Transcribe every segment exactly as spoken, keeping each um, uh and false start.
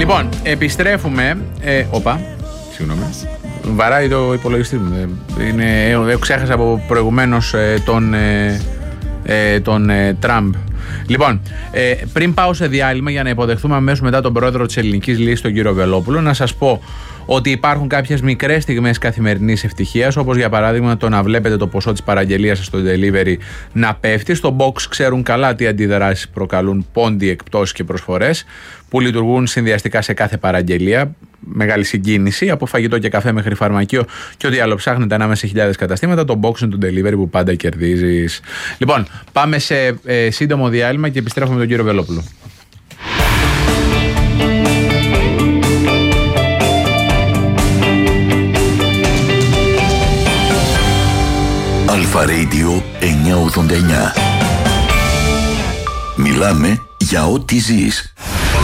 Λοιπόν, επιστρέφουμε. Ε, οπα, συγγνώμη. Βαράει το υπολογιστή μου. Είναι, ε, ξέχασα από προηγουμένως ε, τον, ε, ε, τον ε, Τραμπ. Λοιπόν, ε, πριν πάω σε διάλειμμα για να υποδεχθούμε αμέσως μετά τον πρόεδρο της Ελληνικής Λύσης, τον κύριο Βελόπουλο, να σας πω ότι υπάρχουν κάποιες μικρές στιγμές καθημερινής ευτυχίας, όπως για παράδειγμα το να βλέπετε το ποσό της παραγγελίας σας στο delivery να πέφτει. Στο box ξέρουν καλά τι αντιδράσεις προκαλούν πόντι, εκπτώσεις και προσφορές που λειτουργούν συνδυαστικά σε κάθε παραγγελία. Μεγάλη συγκίνηση, από φαγητό και καφέ μέχρι φαρμακείο και ό,τι άλλο ψάχνετε ανάμεσα σε χιλιάδες καταστήματα. Το box είναι το delivery που πάντα κερδίζεις. Λοιπόν, πάμε σε ε, σύντομο διάλειμμα και επιστρέφουμε με τον κύριο Βελόπουλο. Αλφα Radio εννιακόσια ογδόντα εννιά. Μιλάμε για ό,τι ζεις.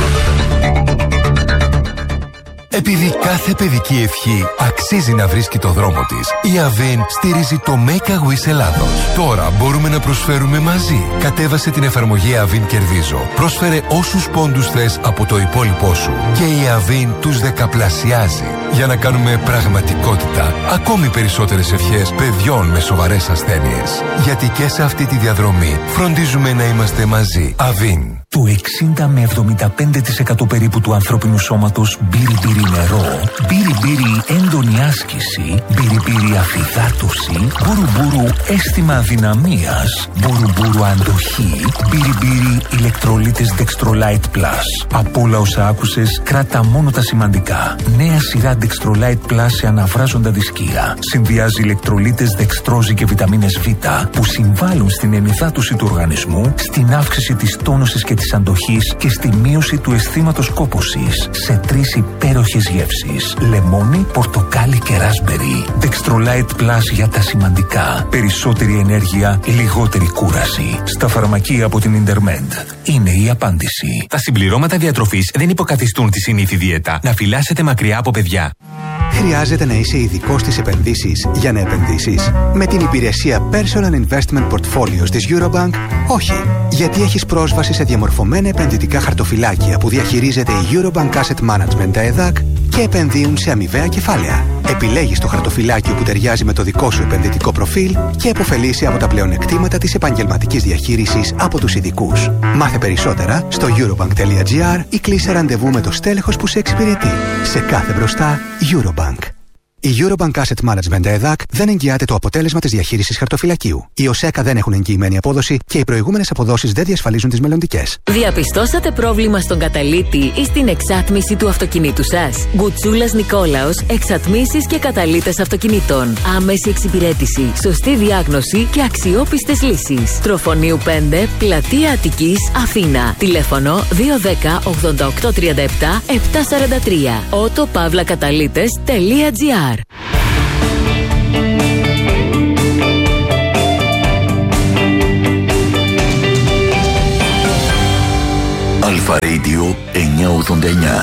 Επειδή κάθε παιδική ευχή αξίζει να βρίσκει το δρόμο της, η Avin στηρίζει το Make a Wish Ελλάδος. Τώρα μπορούμε να προσφέρουμε μαζί. Κατέβασε την εφαρμογή Avin Κερδίζω. Πρόσφερε όσους πόντους θες από το υπόλοιπό σου και η Avin τους δεκαπλασιάζει για να κάνουμε πραγματικότητα ακόμη περισσότερες ευχές παιδιών με σοβαρές ασθένειες. Γιατί και σε αυτή τη διαδρομή φροντίζουμε να είμαστε μαζί. Avin. Το εξήντα με εβδομήντα πέντε τοις εκατό περίπου του ανθρώπινου σώματος μπύρι-μπύρι νερό, μπύρι-μπύρι έντονη άσκηση, μπύρι-μπύρι αφυδάτωση, μπουρου-μπουρου αίσθημα αδυναμίας, μπουρου-μπουρου αντοχή, μπύρι-μπύρι ηλεκτρολίτες Dextrolite Plus. Από όλα όσα άκουσες, κράτα μόνο τα σημαντικά. Νέα σειρά Dextrolite Plus σε αναβράζοντα δισκία. Συνδυάζει ηλεκτρολίτες δεξτρόζη και βιταμίνες Β που συμβάλλουν στην ενυδάτωση του οργανισμού, στην αύξηση της τόνωσης και της αντοχής και στη μείωση του αισθήματος κόπωσης σε τρεις υπέροχες γεύσεις: λεμόνι, πορτοκάλι και ράσμπερι. Dextrolite Plus για τα σημαντικά. Περισσότερη ενέργεια, λιγότερη κούραση. Στα φαρμακεία από την Intermed. Είναι η απάντηση. Τα συμπληρώματα διατροφής δεν υποκαθιστούν τη συνήθη δίαιτα. Να φυλάσσετε μακριά από παιδιά. Χρειάζεται να είσαι ειδικός στις επενδύσεις για να επενδύσεις? Με την υπηρεσία Personal Investment Portfolios της Eurobank, όχι. Γιατί έχεις πρόσβαση σε διαμορφωμένα επενδυτικά χαρτοφυλάκια που διαχειρίζεται η Eurobank Asset Management ΕΔΑΚ και επενδύουν σε αμοιβαία κεφάλαια. Επιλέγεις το χαρτοφυλάκιο που ταιριάζει με το δικό σου επενδυτικό προφίλ και επωφελείσαι από τα πλεονεκτήματα της επαγγελματικής διαχείρισης από τους ειδικούς. Μάθε περισσότερα στο eurobank τελεία gr ή κλείσε ραντεβού με το στέλεχος που σε εξυπηρετεί. Σε κάθε μπροστά, Eurobank. Η Eurobank Asset Management ΕΔΑΚ δεν εγγυάται το αποτέλεσμα της διαχείρισης χαρτοφυλακίου. Οι ΟΣΕΚΑ δεν έχουν εγγυημένη απόδοση και οι προηγούμενες αποδόσεις δεν διασφαλίζουν τις μελλοντικές. Διαπιστώσατε πρόβλημα στον καταλύτη ή στην εξάτμιση του αυτοκινήτου σας? Γκουτσούλας Νικόλαος, εξατμίσεις και καταλύτες αυτοκινήτων. Άμεση εξυπηρέτηση, σωστή διάγνωση και αξιόπιστες λύσεις. Τροφονίου πέντε, Πλατεία Αττικής, Αθήνα. Τηλέφωνο δύο ένα μηδέν ογδόντα οκτώ τριάντα επτά επτακόσια σαράντα τρία. ότο παύλα καταλύτες τελεία gr. Αλφα Radio εννιακόσια ογδόντα εννιά.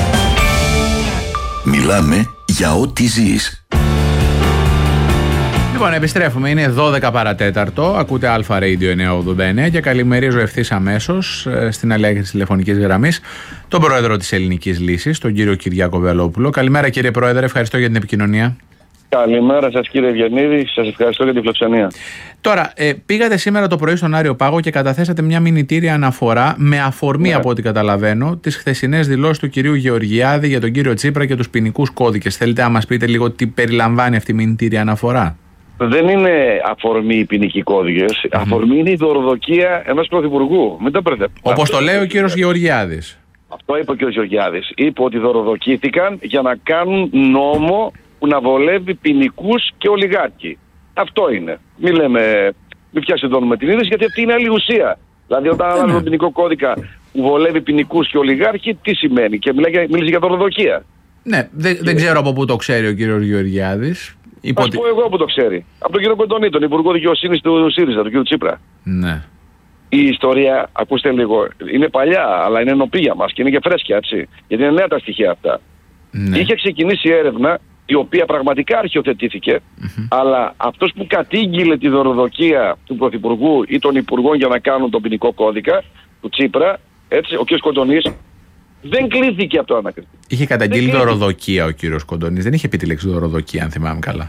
Μιλάμε για ό,τι ζεις. Λοιπόν, επιστρέφουμε. Είναι δώδεκα παρατέταρτο. Ακούτε Αλφα Radio εννιακόσια ογδόντα εννιά και καλημερίζω ευθύς αμέσως στην αλλαγή της τηλεφωνικής γραμμής τον πρόεδρο της Ελληνικής Λύσης, τον κύριο Κυριάκο Βελόπουλο. Καλημέρα, κύριε Πρόεδρε, ευχαριστώ για την επικοινωνία. Καλημέρα σας, κύριε Ευγενίδη, σας ευχαριστώ για την φιλοξενία. Τώρα, ε, πήγατε σήμερα το πρωί στον Άριο Πάγο και καταθέσατε μια μηνυτήρια αναφορά με αφορμή, ναι, από ό,τι καταλαβαίνω, τις χθεσινές δηλώσεις του κυρίου Γεωργιάδη για τον κύριο Τσίπρα και τους ποινικούς κώδικες. Θέλετε να μας πείτε λίγο τι περιλαμβάνει αυτή η μηνυτήρια αναφορά? Δεν είναι αφορμή οι ποινικοί κώδικες. Mm-hmm. Αφορμή είναι η δωροδοκία ενός πρωθυπουργού. Μην το μπερδεύετε. Όπως το λέει ο κύριος Γεωργιάδης. Αυτό είπε ο κύριος Γεωργιάδης. Είπε ότι δωροδοκήθηκαν για να κάνουν νόμο που να βολεύει ποινικούς και ολιγάρχη. Αυτό είναι. Μην λέμε, μην πιασιδώνουμε την είδηση, γιατί αυτή είναι άλλη ουσία. Δηλαδή, όταν αναλάβει τον ποινικό κώδικα που βολεύει ποινικούς και ολιγάρχη, τι σημαίνει? Και μιλήσει για δωροδοκία. Ναι, δεν, δεν ξέρω από πού το ξέρει ο κύριος Γεωργιάδης. Θα σου πω εγώ που το ξέρει. Από τον κύριο Κοντονή, τον Υπουργό Δικαιοσύνης του ΣΥΡΙΖΑ, τον κύριο Τσίπρα. Ναι. Η ιστορία, ακούστε λίγο, είναι παλιά, αλλά είναι νοπή για μας και είναι και φρέσκια, έτσι. Γιατί είναι νέα τα στοιχεία αυτά. Ναι. Είχε ξεκινήσει έρευνα, η οποία πραγματικά αρχιοθετήθηκε, mm-hmm. αλλά αυτός που κατήγγειλε τη δωροδοκία του Πρωθυπουργού ή των Υπουργών για να κάνουν τον ποινικό κώδικα, του Τσίπρα, έτσι, ο κ. Κοντονής, δεν κλείθηκε από το ανακριτή. Είχε καταγγείλει δωροδοκία ο κύριος Κοντονής. Δεν είχε πει τη λέξη δωροδοκία, αν θυμάμαι καλά.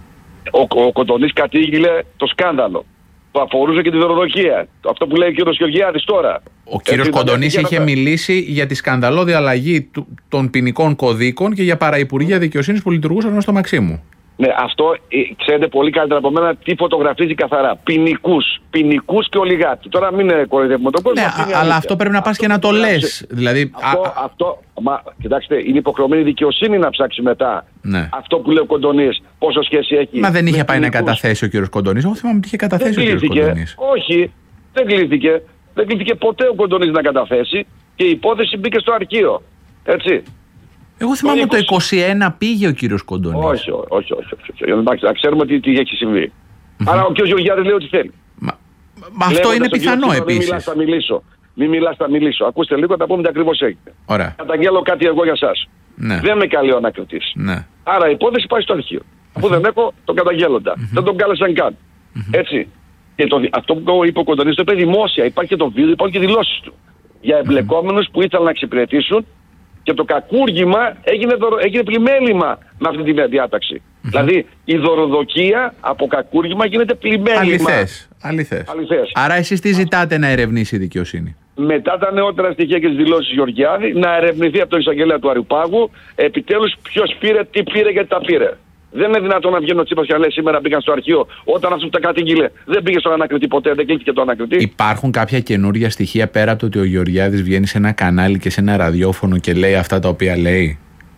Ο, ο Κοντονής κατήγγειλε το σκάνδαλο που αφορούσε και τη δωροδοκία. Αυτό που λέει ο κύριος Γεωργιάδης τώρα. Ο κύριος Κοντονής είχε μιλήσει για τη σκανδαλώδη αλλαγή του, των ποινικών κωδίκων και για παραυπουργεία δικαιοσύνης που λειτουργούσαν μέσα στο Μαξίμου. Ναι, αυτό ε, ξέρετε πολύ καλύτερα από μένα τι φωτογραφίζει καθαρά. Ποινικούς, ποινικούς και ολιγάρκη. Τώρα μην κοροϊδεύουμε τον κόσμο. Ναι, αλλά αυτό πρέπει να πας και να το λες. Δηλαδή, αυτό, α, αυτό, μα, κοιτάξτε, είναι υποχρεωμένη δικαιοσύνη να ψάξει μετά. Ναι. Αυτό που λέει ο Κοντονής, πόσο σχέση έχει. Μα δεν είχε πάει ποινικούς. να καταθέσει ο κύριος Κοντονής. Εγώ θυμάμαι ότι είχε καταθέσει δεν ο κύριος Κοντονής. Όχι, δεν κλείθηκε. Δεν κλείθηκε ποτέ ο Κοντονής να καταθέσει και η υπόθεση μπήκε στο αρχείο. Έτσι. Εγώ θυμάμαι ότι το είκοσι ένα πήγε ο κύριος Κοντονής. Όχι, όχι, όχι. όχι, όχι. Εντάξει, να ξέρουμε τι, τι έχει συμβεί. Mm-hmm. Άρα ο κ. Γεωργιάδης λέει ό,τι θέλει. Μα, μα αυτό είναι πιθανό επίσης. Μην μιλάς, θα μιλήσω. Μην μιλάς, θα μιλήσω. Ακούστε λίγο, θα πούμε τι ακριβώς έγινε. Ωραία. Καταγγέλω κάτι εγώ για σας. Ναι. Δεν με καλεί ο ανακριτής. Ναι. Άρα η υπόθεση πάει στο αρχείο. Αφού δεν έχω τον καταγγέλλοντα. Mm-hmm. Δεν τον κάλεσαν καν. Mm-hmm. Έτσι. Και το, αυτό που είπε ο Κοντονής το είπε δημόσια. Υπάρχει και το βίντεο, υπάρχουν και δηλώσεις του. Για εμπλεκόμενους mm-hmm. που ήθελαν να εξυπηρετήσουν. Και το κακούργημα έγινε, δωρο... έγινε πλημέλημα με αυτή τη διάταξη. Mm-hmm. Δηλαδή η δωροδοκία από κακούργημα γίνεται πλημέλημα. Αληθές. Αληθές. Αληθές. Άρα εσείς τι ζητάτε να ερευνήσει η δικαιοσύνη? Μετά τα νεότερα στοιχεία και τις δηλώσεις Γεωργιάδη, να ερευνηθεί από τον εισαγγελέα του Αριουπάγου επιτέλους ποιος πήρε, τι πήρε και τα πήρε. Δεν είναι δυνατόν να βγαίνει ο Τσίπρας και να λέει σήμερα μπήκαν στο αρχείο όταν αυτό που τα κατήγγειλε δεν πήγε στον ανακριτή ποτέ, δεν κλείθηκε το ανακριτή. Υπάρχουν κάποια καινούργια στοιχεία πέρα από το ότι ο Γεωργιάδης βγαίνει σε ένα κανάλι και σε ένα ραδιόφωνο και λέει αυτά τα οποία λέει?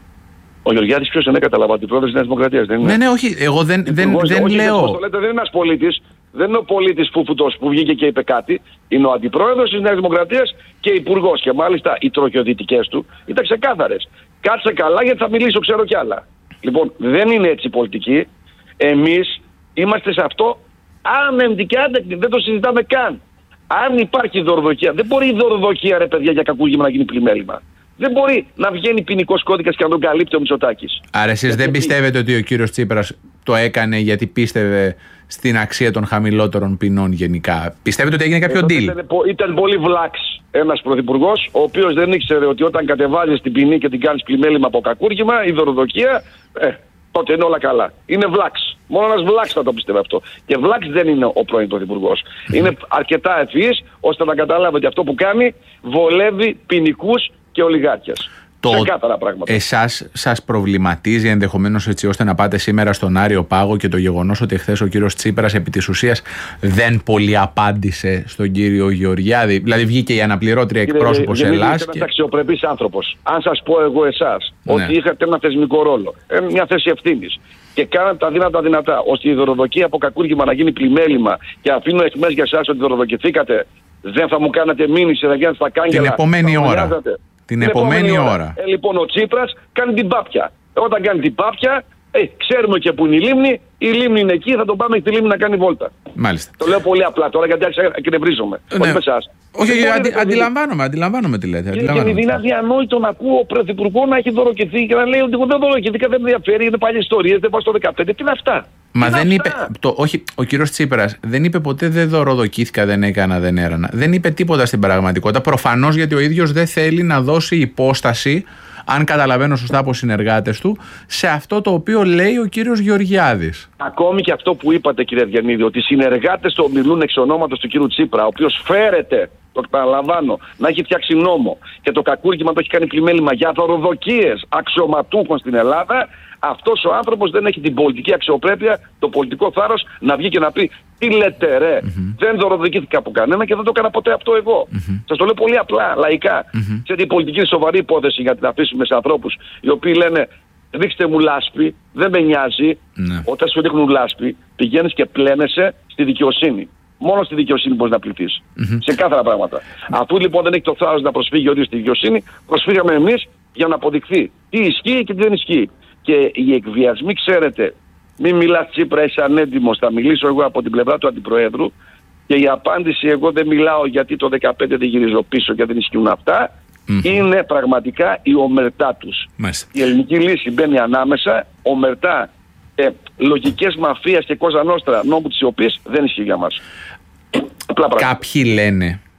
Ο Γεωργιάδης ποιος είναι, κατάλαβα, αντιπρόεδρος της Νέας Δημοκρατίας, δεν είναι? Ναι, ναι, όχι, εγώ δεν, δεν, δεν, δεν όχι, λέω. Το λέτε, δεν είναι ένας πολίτης, δεν είναι ο πολίτης φούφουτος που βγήκε και είπε κάτι. Είναι ο αντιπρόεδρος της Νέας Δημοκρατίας και υπουργός. Και μάλιστα οι τροχιοδυτικές του ήταν ξεκάθαρες. Κάτσε καλά γιατί θα μιλήσω, ξέρω κι άλλα. Λοιπόν, δεν είναι έτσι η πολιτική. Εμείς είμαστε σε αυτό άνεμπτοι και άντεκτοι. Δεν το συζητάμε καν. Αν υπάρχει δωροδοκία, δεν μπορεί η δωροδοκία, ρε παιδιά, για κακούργημα να γίνει πλημέλημα. Δεν μπορεί να βγαίνει ποινικός κώδικας και να τον καλύπτει ο Μητσοτάκης. Άρα εσείς δεν πιστεύετε ότι ο κύριος Τσίπρας το έκανε γιατί πίστευε στην αξία των χαμηλότερων ποινών γενικά? Πιστεύετε ότι έγινε κάποιο ε, deal? Ήταν, ήταν πολύ βλάξ ένας πρωθυπουργός, ο οποίος δεν ήξερε ότι όταν κατεβάζεις την ποινή και την κάνεις πλημέλημα από κακούργημα ή δωροδοκία, ε, τότε είναι όλα καλά. Είναι βλάξ. Μόνο ένας βλάξ θα το πιστεύει αυτό. Και βλάξ δεν είναι ο πρώην πρωθυπουργός. Mm-hmm. Είναι αρκετά ευφυής ώστε να καταλάβει ότι αυτό που κάνει βολεύει ποινικούς και ολιγάρχες. Ξεκάθαρα πράγματα. Εσάς σας προβληματίζει ενδεχομένως έτσι ώστε να πάτε σήμερα στον Άριο Πάγο και το γεγονός ότι χθες ο κύριος Τσίπρας επί της ουσίας δεν πολύ απάντησε στον κύριο Γεωργιάδη? Δηλαδή βγήκε η αναπληρώτρια εκπρόσωπος Ελλάς. Είστε ένας αξιοπρεπής άνθρωπος. Αν σας πω εγώ εσάς ναι. ότι είχατε ένα θεσμικό ρόλο, μια θέση ευθύνης και κάνατε τα δύνατα δυνατά ώστε η δωροδοκία από κακούργημα να γίνει πλημέλημα και αφήνω εκμές για εσάς ότι δωροδοκηθήκατε, δεν θα μου κάνατε μήνυση, θα γίνετε στα κάγκελα? Την επόμενη ώρα. Την, την επόμενη, επόμενη ώρα. ώρα. Ε, λοιπόν, ο Τσίπρας κάνει την πάπια. Όταν κάνει την πάπια, ε, ξέρουμε και που είναι η λίμνη. Η λίμνη είναι εκεί, θα τον πάμε στη λίμνη να κάνει βόλτα. Μάλιστα. Το λέω πολύ απλά τώρα γιατί άρχισα και νευρίζομαι. Ναι. Όχι με εσάς. Όχι, όχι, αντι, αντιλαμβάνομαι, αντιλαμβάνομαι τι λέτε. Και είναι αδιανόητο να ακούω ο πρωθυπουργό να έχει δωροκηθεί και να λέει ότι εγώ δεν δωροκηθήκα, δεν με ενδιαφέρει, είναι παλιές ιστορίες, δεν πάω στο δεκαπέντε. Τι είναι αυτά? Μα είναι δεν αυτά? είπε. Το, όχι, ο κύριος Τσίπρας δεν είπε ποτέ δεν δωροδοκήθηκα, δεν έκανα, δεν έρανα. Δεν είπε τίποτα στην πραγματικότητα. Προφανώς γιατί ο ίδιος δεν θέλει να δώσει υπόσταση, αν καταλαβαίνω σωστά από συνεργάτες του, σε αυτό το οποίο λέει ο κύριος Γεωργιάδης. Ακόμη και αυτό που είπατε, κύριε Διαννίδη, ότι οι συνεργάτες του μιλούν εξ ονόματος του κύριου Τσίπρα, ο οποίος φέρεται, το επαναλαμβάνω, να έχει φτιάξει νόμο και το κακούργημα το έχει κάνει πλημέλημα για δωροδοκίες αξιωματούχων στην Ελλάδα. Αυτός ο άνθρωπος δεν έχει την πολιτική αξιοπρέπεια, το πολιτικό θάρρος να βγει και να πει τι λέτε ρε, mm-hmm. δεν δωροδοκήθηκα από κανένα και δεν το έκανα ποτέ αυτό εγώ. Mm-hmm. Σας το λέω πολύ απλά, λαϊκά. Mm-hmm. Ξέρετε, η πολιτική είναι σοβαρή υπόθεση για την αφήσουμε σε ανθρώπους οι οποίοι λένε ρίξτε μου λάσπη, δεν με νοιάζει. Mm-hmm. Όταν σου ρίχνουν λάσπη πηγαίνεις και πλένεσαι στη δικαιοσύνη. Μόνο στη δικαιοσύνη μπορείς να πληθείς. Mm-hmm. Σε κάθε πράγματα. Mm-hmm. Αφού λοιπόν δεν έχει το θάρρος να προσφύγει ο ίδιος στη δικαιοσύνη, προσφύγαμε εμείς για να αποδειχθεί τι ισχύει και τι δεν ισχύει. Και οι εκβιασμοί, ξέρετε, μην μιλάς Τσίπρα, είσαι ανέντιμος, θα μιλήσω εγώ από την πλευρά του Αντιπροέδρου και η απάντηση εγώ δεν μιλάω γιατί το δεκαπέντε δεν γυρίζω πίσω και δεν ισχύουν αυτά, mm-hmm. είναι πραγματικά η ομερτά τους. Μάλιστα. Η ελληνική λύση μπαίνει ανάμεσα, ομερτά, ε, λογικές μαφίας και κόζα νόστρα, νόμου της οποίας δεν ισχύει για μας. Κάποιοι λένε,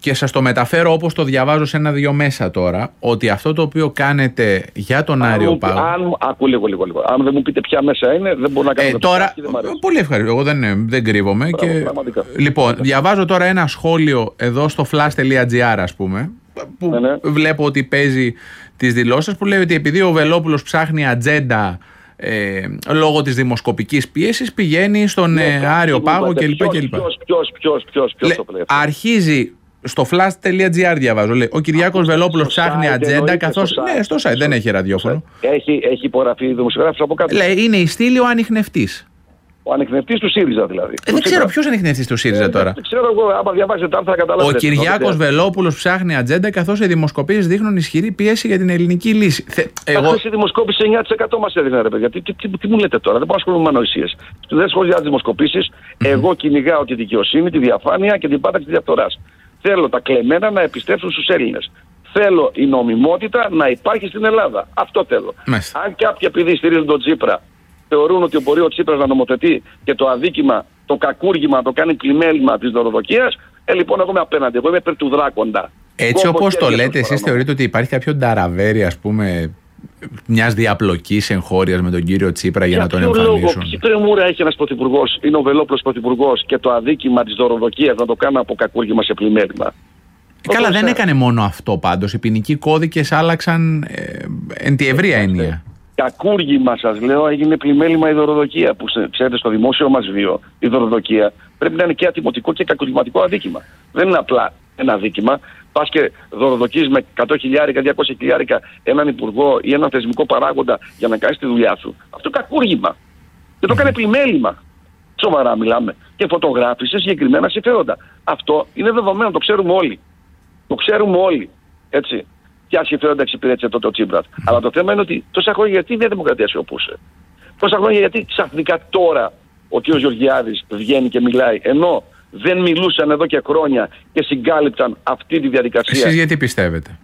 και σας το μεταφέρω όπως το διαβάζω σε ένα-δύο μέσα τώρα, ότι αυτό το οποίο κάνετε για τον αν Άριο Πάγο. Αν, ακού λίγο, λίγο, λίγο. Αν δεν μου πείτε ποια μέσα είναι, δεν μπορώ να κάνω. Ε, τώρα, πολύ ευχαριστώ. Εγώ δεν, δεν κρύβομαι. Μπράβο, και... Λοιπόν, διαβάζω τώρα ένα σχόλιο εδώ στο flash.gr, ας πούμε, που ναι, ναι. βλέπω ότι παίζει τις δηλώσεις, που λέει ότι επειδή ο Βελόπουλος ψάχνει ατζέντα ε, λόγω της δημοσκοπικής πίεσης, πηγαίνει στον ναι, ε, Άριο Πάγο κλπ. Ποιος, ποιος, ποιος, ποιος, ποιος, ποιος το λέει. Αρχίζει στο flash.gr, διαβάζω, λέει, ο Κυριάκος Βελόπουλος ψάχνει ατζέντα, καθώς. Ναι, στο site, δεν έχει ραδιόφωνο. Έχει, έχει υπογραφεί δημοσιογράφος από κάτω. Λέει, είναι η στήλη ο ανιχνευτής. Ο ανιχνευτής του ΣΥΡΙΖΑ δηλαδή. Ε, δεν ξέρω ποιος ανιχνευτής του ΣΥΡΙΖΑ τώρα. Δεν ξέρω εγώ, άμα διαβάζετε τα άρθρα καταλάβετε. Ο Κυριάκος Βελόπουλος ψάχνει ατζέντα, καθώς οι δημοσκοπήσεις δείχνουν ισχυρή πίεση για την ελληνική λύση. Εγώ... Αυτή η δημοσκόπηση εννιά τοις εκατό μας έδινε, ρε παιδιά. Τι, τι, τι, τι μου λέτε τώρα, δεν πάω να ασχολούμαι με ανοησίες. Δεν σχολιάζω τις δημοσκοπήσεις. Mm-hmm. Εγώ κυνηγάω τη δικαιοσύνη, τη διαφάνεια και την πάταξη της διαφθοράς. Θέλω τα κλεμμένα να επιστρέψουν στους Έλληνες. Θέλω η νομιμότητα να υπάρχει στην Ελλάδα. Αυτό θέλω. Μάλιστα. Αν κάποιοι επειδή στηρίζουν τον Τσίπρα θεωρούν ότι μπορεί ο Τσίπρας να νομοθετεί και το αδίκημα, το κακούργημα, το κάνει πλημέλημα της δωροδοκίας, ε, λοιπόν, εγώ είμαι απέναντι. Εγώ είμαι υπέρ του δράκοντα. Έτσι όπως το λέτε, εσείς θεωρείτε ότι υπάρχει κάποιο νταραβέρι, ας πούμε, μιας διαπλοκής εγχώριας με τον κύριο Τσίπρα για, για να τον εμφανίσουν? Τι τρεμούρα έχει ένας πρωθυπουργός, είναι ο Βελόπουλος πρωθυπουργός, και το αδίκημα της δωροδοκίας να το κάνω από κακούργημα σε πλημέλημα? Ε, καλά, δεν έκανε μόνο αυτό πάντως. Οι ποινικοί κώδικες άλλαξαν ε, εν τη ευρεία έννοια. Κακούργημα, σας λέω, έγινε πλημέλημα η δωροδοκία. Που ξέρετε, στο δημόσιο μας βίο, η δωροδοκία πρέπει να είναι και ατιμωτικό και κακουργηματικό αδίκημα. Δεν είναι απλά ένα αδίκημα. Πας και δωροδοκείς με εκατό χιλιάρικα, διακόσια χιλιάρικα έναν υπουργό ή έναν θεσμικό παράγοντα για να κάνεις τη δουλειά σου. Αυτό είναι κακούργημα. Και το έκανε πλημέλημα. Σοβαρά μιλάμε. Και φωτογράφησε συγκεκριμένα συμφέροντα. Αυτό είναι δεδομένο, το ξέρουμε όλοι. Το ξέρουμε όλοι. Έτσι. Ποια συμφέροντα εξυπηρέτησε τότε ο Τσίπρας. Mm. Αλλά το θέμα είναι ότι τόσα χρόνια γιατί η Νέα Δημοκρατία σιωπούσε. Τόσα χρόνια γιατί ξαφνικά τώρα ο κ. Γεωργιάδης βγαίνει και μιλάει, ενώ δεν μιλούσαν εδώ και χρόνια και συγκάλυπταν αυτή τη διαδικασία. Εσείς γιατί πιστεύετε?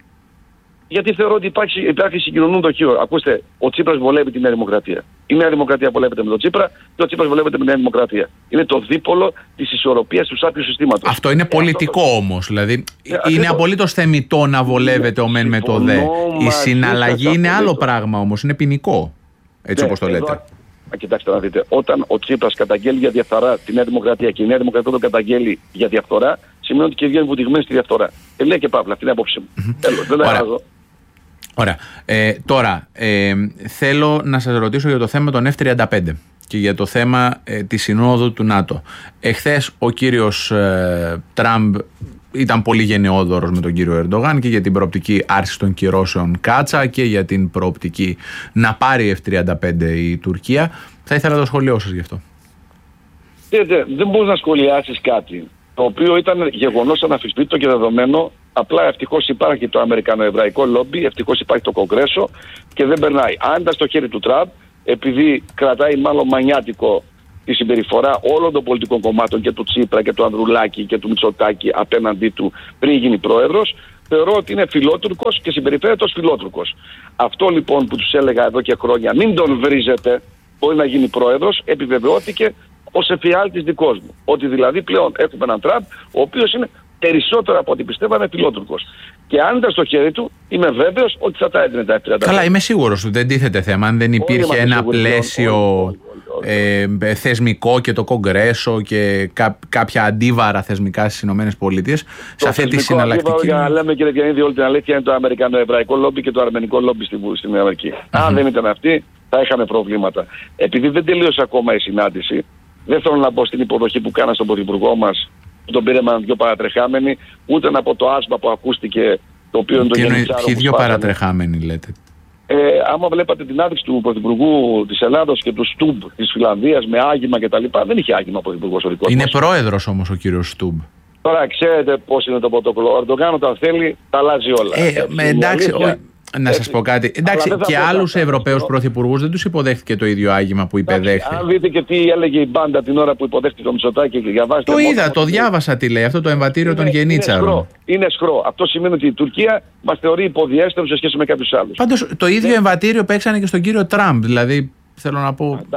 Γιατί θεωρώ ότι υπάρχει, υπάρχει συγκοινωνούν δοχείο. Ακούστε, ο Τσίπρας βολεύει τη Νέα Δημοκρατία. Η Νέα Δημοκρατία βολεύεται με τον Τσίπρα και ο Τσίπρας βολεύεται με τη Νέα Δημοκρατία. Είναι το δίπολο της ισορροπίας του σάπιου συστήματος. Αυτό είναι πολιτικό αυτό... όμως. Δηλαδή ε, είναι απολύτως θεμιτό να βολεύεται ο μεν με το δε. Η συναλλαγή είναι άλλο πράγμα όμως. Είναι ποινικό. Έτσι, ναι, όπως το λέτε. Εδώ, α, κοιτάξτε να δείτε. Όταν ο Τσίπρας καταγγέλει για διαφθορά τη Νέα Δημοκρατία και η Νέα Δημοκρατία τον καταγγέλει για διαφθορά, σημαίνει ότι και βγαίνει βουτυγμένη στη διαφθορά. Και λέει και παύλα, αυτή είναι η απόψη μου. Τέλος, δεν αλλάζω. Ωραία. Ε, τώρα, ε, θέλω να σας ρωτήσω για το θέμα των εφ τριάντα πέντε και για το θέμα ε, της συνόδου του ΝΑΤΟ. Εχθές ο κύριος ε, Τραμπ ήταν πολύ γενναιόδωρος με τον κύριο Ερντογάν και για την προοπτική άρση των κυρώσεων Κάτσα και για την προοπτική να πάρει εφ τριάντα πέντε η Τουρκία. Θα ήθελα το σχολείο σας γι' αυτό. Δείτε, δεν μπορείς να σχολιάσεις κάτι το οποίο ήταν γεγονός αναμφισβήτητο και δεδομένο. Απλά ευτυχώς υπάρχει το αμερικανοεβραϊκό λόμπι, ευτυχώς υπάρχει το Κογκρέσο και δεν περνάει. Αν ήταν στο χέρι του Τραμπ, επειδή κρατάει μάλλον μανιάτικο τη συμπεριφορά όλων των πολιτικών κομμάτων και του Τσίπρα και του Ανδρουλάκη και του Μητσοτάκη απέναντί του πριν γίνει πρόεδρος, θεωρώ ότι είναι φιλότουρκος και συμπεριφέρεται ως φιλότουρκος. Αυτό λοιπόν που τους έλεγα εδώ και χρόνια, μην τον βρίζετε, μπορεί να γίνει πρόεδρος, επιβεβαιώθηκε ως εφιάλτης δικός μου. Ότι δηλαδή πλέον έχουμε έναν Τραμπ, ο οποίος είναι περισσότερο από ό,τι πιστεύανε φιλότουρκος. Και αν ήταν στο χέρι του, είμαι βέβαιος ότι θα τα έδινε τα εφ τριάντα πέντε. Καλά, είμαι σίγουρος ότι δεν τίθεται θέμα. Αν δεν υπήρχε ένα σίγουροι, πλαίσιο όλοι, όλοι, όλοι. Ε, θεσμικό και το Κογκρέσο και κά, κάποια αντίβαρα θεσμικά στις ΗΠΑ, σε αυτή τη συναλλακτική. Για να λέμε, κύριε Διανίδη, όλη την αλήθεια είναι το αμερικανοεβραϊκό λόμπι και το αρμενικό λόμπι στην, στην Αμερική. Mm-hmm. Αν δεν ήταν αυτοί, θα είχαμε προβλήματα. Επειδή δεν τελείωσε ακόμα η συνάντηση, δεν θέλω να πω στην υποδοχή που κάνα στον πρωθυπουργό μας, που τον πήραμε δυο παρατρεχάμενοι, ούτε να πω το άσμα που ακούστηκε, το οποίο είναι το γενιτσάρο. Ποιοι δυο παρατρεχάμενοι λέτε? Ε, άμα βλέπατε την άδειξη του πρωθυπουργού της Ελλάδος και του Στουμπ της Φιλανδίας με άγημα κτλ., δεν είχε άγημα ο πρωθυπουργός ο δικός είναι μας. πρόεδρος όμως ο κύριος Στουμπ. Τώρα ξέρετε πώς είναι το πρωτόκολλο. Ο Ερντογάν όταν θέλει τα αλλάζει όλα. Ε, έτσι, με, εντάξει, ο, να σας πω κάτι. Εντάξει, και άλλους Ευρωπαίους πρωθυπουργούς δεν τους υποδέχτηκε το ίδιο άγημα που υπεδέχθηκε. Αν δείτε και τι έλεγε η μπάντα την ώρα που υποδέχτηκε το Μητσοτάκη και διαβάζετε. Το είδα, το διάβασα τι λέει. Αυτό το εμβατήριο είναι, των Γενίτσαρων. Είναι, είναι σχρό. Αυτό σημαίνει ότι η Τουρκία μας θεωρεί υποδιέστερους σε σχέση με κάποιους άλλους. Πάντως το ίδιο εμβατήριο παίξανε και στον κύριο Τραμπ. Δηλαδή θέλω να πω. Εντάξει.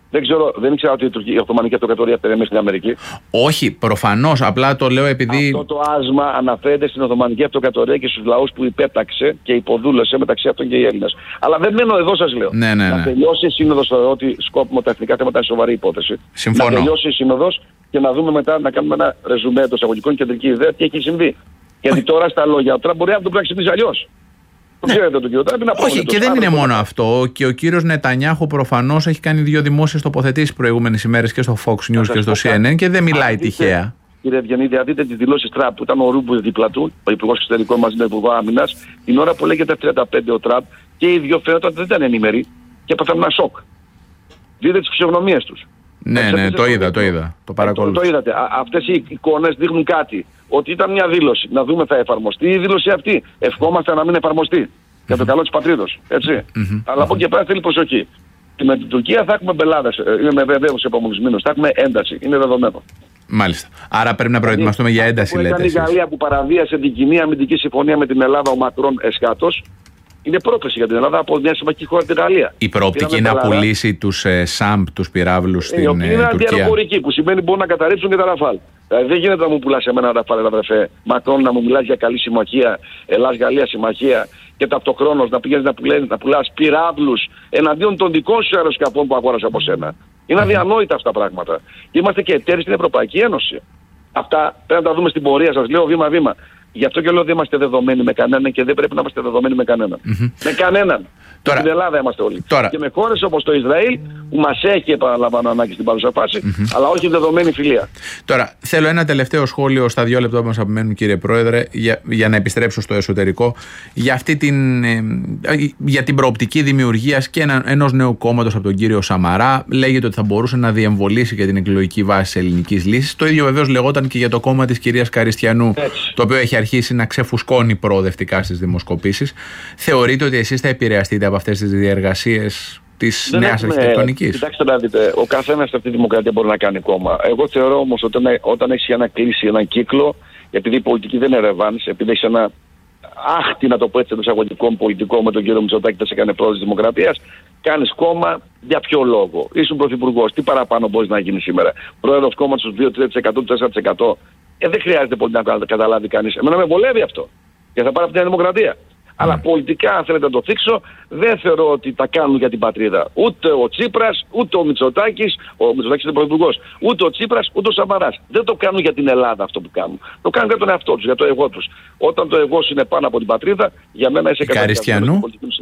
Δεν ξέρω, δεν ήξερα ότι η, Τουρκία, η Οθωμανική Αυτοκρατορία έφτανε μέσα στην Αμερική. Όχι, προφανώς. Απλά το λέω επειδή. Αυτό το άσμα αναφέρεται στην Οθωμανική Αυτοκρατορία και στους λαούς που υπέταξε και υποδούλωσε, μεταξύ αυτών και οι Έλληνες. Αλλά δεν μένω εδώ, σας λέω. Ναι, ναι, ναι. Να τελειώσει η Σύνοδος, θεωρώ ότι σκόπιμο τα εθνικά θέματα είναι σοβαρή υπόθεση. Συμφωνώ. Να τελειώσει η Σύνοδος και να δούμε μετά, να κάνουμε ένα ρεζουμέ των εισαγωγικών κεντρική ιδέα τι έχει συμβεί. Γιατί τώρα στα λόγια ο Τραμπ μπορεί να το πράξει αλλιώς. Ναι. Ξέρετε τον κύριο Τραμπ, να Όχι, και δεν είναι μόνο αυτό. Και ο κύριος Νετανιάχου προφανώς έχει κάνει δύο δημόσιες τοποθετήσεις προηγούμενες ημέρες και στο Fox News και στο σι εν εν και δεν μιλάει τυχαία. Κύριε Ευγενίδη, αν δείτε τις δηλώσεις Τραμπ που ήταν ο Ρούμπου δίπλα του, ο Υπουργός Εξωτερικών μαζί με τον Υπουργό Άμυνας, την ώρα που λέγεται τριάντα πέντε ο Τραμπ και οι δύο φαίνονταν ότι δεν ήταν ενήμεροι και έπαθαν ένα σοκ. Δείτε τις φυσιογνωμίες τους. Ναι, ναι, το είδα, το είδα. Το παρακολουθώ. Το, το είδατε. Αυτές οι εικόνες δείχνουν κάτι. Ότι ήταν μια δήλωση. Να δούμε θα εφαρμοστεί η δήλωση αυτή. Ευχόμαστε να μην εφαρμοστεί. Mm-hmm. Για το καλό της πατρίδος. Έτσι. Mm-hmm. Αλλά από εκεί πέρα θέλει προσοχή. Και με την Τουρκία θα έχουμε μπελάδες. Είμαι βεβαίως επόμενους μήνες. Θα έχουμε ένταση. Είναι δεδομένο. Μάλιστα. Άρα πρέπει να προετοιμαστούμε για ένταση, που λέτε. Η Γαλλία που παραβίασε την κοινή αμυντική συμφωνία με την Ελλάδα, ο Μακρόν εσχάτως, είναι πρόκληση για την Ελλάδα από μια σημαντική χώρα την Γαλλία. Η προοπτική να πουλήσει τους ε, ΣΑΜΠ, τους πυράβλους στην ε, Τουρκία. Είναι αντιαεροπορική, που σημαίνει μπορούν να καταρρύψουν και τα Ραφάλ. Δηλαδή δεν γίνεται να μου πουλάς εμένα Ραφάλ, αδερφέ Μακρόν, να μου μιλάς για καλή συμμαχία, Ελλάς-Γαλλία συμμαχία και ταυτοχρόνως να πηγαίνεις να, να πουλάς πυράβλους εναντίον των δικών σου αεροσκαφών που αγόρασα από σένα. Είναι αδιανόητα αυτά τα πράγματα. Είμαστε και εταίροι στην Ευρωπαϊκή Ένωση. Αυτά πρέπει να τα δούμε στην πορεία, σας λέω βήμα-βήμα. Γι' αυτό και λέω δεν είμαστε δεδομένοι με κανέναν και δεν πρέπει να είμαστε δεδομένοι με κανέναν. Mm-hmm. Με κανέναν. Τώρα, στην Ελλάδα είμαστε όλοι. Τώρα. Και με χώρες όπως το Ισραήλ που μας έχει, επαναλαμβάνω, ανάγκη στην παρούσα φάση, mm-hmm. αλλά όχι δεδομένη φιλία. Τώρα, θέλω ένα τελευταίο σχόλιο στα δύο λεπτά που μας απομένουν, κύριε Πρόεδρε, για, για να επιστρέψω στο εσωτερικό, για, αυτή την, ε, για την προοπτική δημιουργίας και ένα, ενός νέου κόμματος από τον κύριο Σαμαρά. Λέγεται ότι θα μπορούσε να διεμβολήσει για την εκλογική βάση της ελληνικής λύσης. Το ίδιο βεβαίως λεγόταν και για το κόμμα της κυρίας Καριστιανού, έτσι, το οποίο έχει αρχίσει να ξεφουσκώνει προοδευτικά στις δημοσκοπήσεις. Θεωρείτε ότι εσείς θα επηρεαστείτε από αυτές τις διεργασίες της δεν νέας αρχιτεκτονικής? Κοιτάξτε να δείτε, ο καθένας σε αυτή τη δημοκρατία μπορεί να κάνει κόμμα. Εγώ θεωρώ όμως ότι όταν, όταν έχεις ένα κλείσει έναν κύκλο, επειδή η πολιτική δεν είναι ρεβάνς, επειδή έχεις ένα άχτη, να το πω έτσι, των εισαγωγικών πολιτικών με τον κύριο Μητσοτάκη, δεν σε έκανε πρόεδρος της Δημοκρατίας, κάνεις κόμμα για ποιο λόγο? Ήσουν πρωθυπουργός, τι παραπάνω μπορείς να γίνει σήμερα? Πρόεδρος κόμματος στους δύο τρία τοις εκατό, τέσσερα τοις εκατό. Ε, δεν χρειάζεται πολύ να καταλάβει κανείς. Εμένα με βολεύει αυτό. Και θα πάρω αυτή την δημοκρατία. Mm. Αλλά πολιτικά, αν θέλετε να το θίξω, δεν θεωρώ ότι τα κάνουν για την πατρίδα. Ούτε ο Τσίπρας, ούτε ο Μητσοτάκης, ο Μητσοτάκης είναι πρωθυπουργός, ούτε ο Τσίπρας, ούτε ο Σαμαράς. Δεν το κάνουν για την Ελλάδα αυτό που κάνουν. Το κάνουν για τον εαυτό τους, για το εγώ τους. Όταν το εγώ είναι πάνω από την πατρίδα, για μένα είσαι Καριστιανού.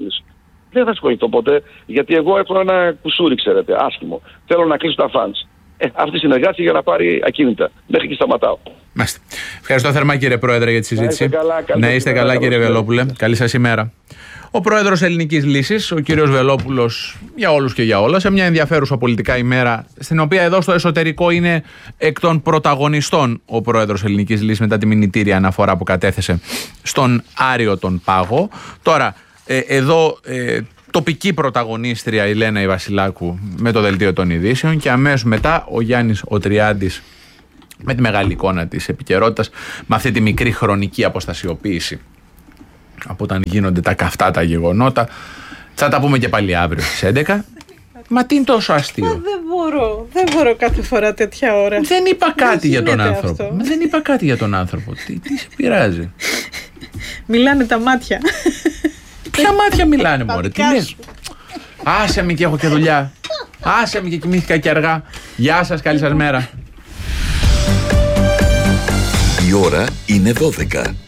Δεν θα ασχοληθώ ποτέ, γιατί εγώ έχω ένα κουσούρι, ξέρετε, άσχημο. Θέλω να κλείσω τα φαντς. Ε, αυτή συνεργάστηκε για να πάρει ακίνητα. Μέχρι και σταματάω. Μάλιστα. Ευχαριστώ θερμά, κύριε Πρόεδρε, για τη συζήτηση. Να είστε καλά, να είστε καλά, κύριε Βελόπουλε. Καλή σας ημέρα. Ο Πρόεδρος Ελληνικής Λύσης, ο κύριος Βελόπουλος, για όλους και για όλα, σε μια ενδιαφέρουσα πολιτικά ημέρα, στην οποία εδώ στο εσωτερικό είναι εκ των πρωταγωνιστών ο Πρόεδρος Ελληνικής Λύσης μετά τη μηνυτήρια αναφορά που κατέθεσε στον Άριο τον Πάγο. Τώρα, ε, εδώ. Ε, τοπική πρωταγωνίστρια η Λένα η Βασιλάκου με το Δελτίο των Ειδήσεων και αμέσως μετά ο Γιάννης ο Τριάντης με τη μεγάλη εικόνα της επικαιρότητας, με αυτή τη μικρή χρονική αποστασιοποίηση από όταν γίνονται τα καυτά τα γεγονότα. Θα τα πούμε και πάλι αύριο στις έντεκα. Μα τι είναι τόσο αστείο? Μα δεν μπορώ, δεν μπορώ κάθε φορά τέτοια ώρα. Δεν είπα κάτι για τον άνθρωπο. Μα δεν είπα κάτι για τον άνθρωπο. Τι, τι σε πειράζει? Μιλάνε τα μάτια. Ποια μάτια μιλάνε, μωρέ? Τι λες? Άσε με και έχω και δουλειά. Άσε με και κοιμήθηκα και αργά. Γεια σας, καλή σας μέρα. Η ώρα είναι δώδεκα.